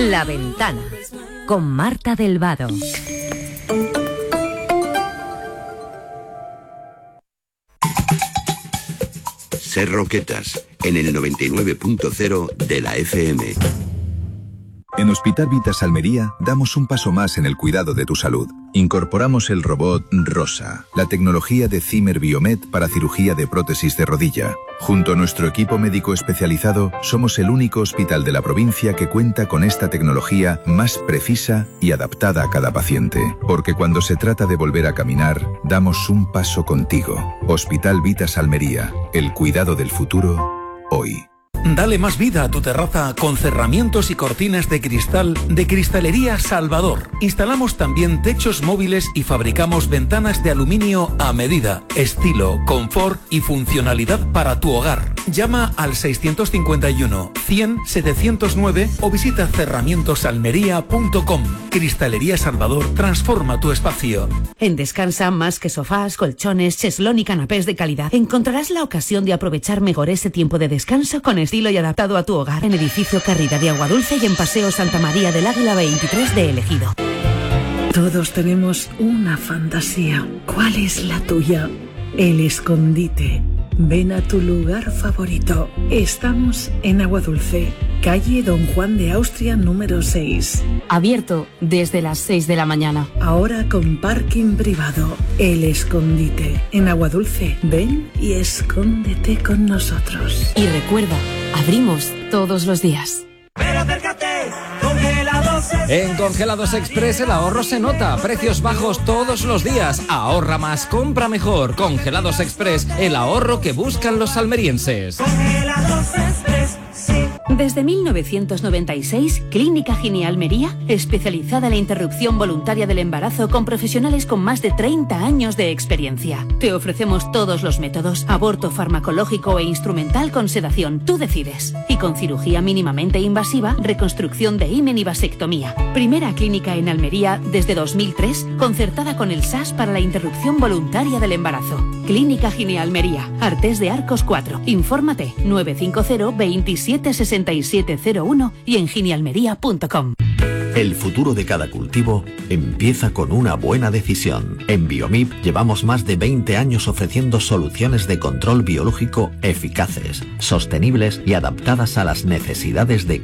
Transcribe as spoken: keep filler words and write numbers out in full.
La Ventana, con Marta del Vado. Ser Roquetas, en el noventa y nueve punto cero de la F M. En Hospital Vitas Almería damos un paso más en el cuidado de tu salud. Incorporamos el robot Rosa, la tecnología de Zimmer Biomet para cirugía de prótesis de rodilla. Junto a nuestro equipo médico especializado, somos el único hospital de la provincia que cuenta con esta tecnología más precisa y adaptada a cada paciente. Porque cuando se trata de volver a caminar, damos un paso contigo. Hospital Vitas Almería, el cuidado del futuro, hoy. Dale más vida a tu terraza con cerramientos y cortinas de cristal de Cristalería Salvador. Instalamos también techos móviles y fabricamos ventanas de aluminio a medida, estilo, confort y funcionalidad para tu hogar. Llama al seiscientos cincuenta y uno, cien, setecientos nueve o visita cerramientosalmería punto com. Cristalería Salvador transforma tu espacio. En Descansa, más que sofás, colchones, cheslón y canapés de calidad, encontrarás la ocasión de aprovechar mejor ese tiempo de descanso con estilo y adaptado a tu hogar. En Edificio Carrida de Aguadulce y en Paseo Santa María del Águila veintitrés de El Ejido. Todos tenemos una fantasía. ¿Cuál es la tuya? El escondite. Ven a tu lugar favorito. Estamos en Aguadulce, calle Don Juan de Austria número seis. Abierto desde las seis de la mañana. Ahora con parking privado. El escondite. En Aguadulce, ven y escóndete con nosotros. Y recuerda, abrimos todos los días. Pero acércate, Congelados Express. En Congelados Express el ahorro se nota. Precios bajos todos los días. Ahorra más, compra mejor. Congelados Express, el ahorro que buscan los almerienses. Congelados Express, sí. Desde mil novecientos noventa y seis, Clínica Gine Almería, especializada en la interrupción voluntaria del embarazo con profesionales con más de treinta años de experiencia. Te ofrecemos todos los métodos, aborto farmacológico e instrumental con sedación, tú decides. Y con cirugía mínimamente invasiva, reconstrucción de himen y vasectomía. Primera clínica en Almería desde dos mil tres, concertada con el S A S para la interrupción voluntaria del embarazo. Clínica Gine Almería, Artés de Arcos cuatro. Infórmate nueve cinco cero, veintisiete, sesenta y siete cero uno y en ginealmería punto com. El futuro de cada cultivo empieza con una buena decisión. En Biomip llevamos más de veinte años ofreciendo soluciones de control biológico eficaces, sostenibles y adaptadas a las necesidades de